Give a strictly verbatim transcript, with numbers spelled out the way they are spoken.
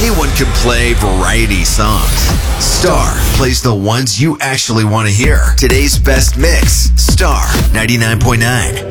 anyone can play variety songs. Star plays the ones you actually want to hear. Today's best mix, Star ninety-nine point nine.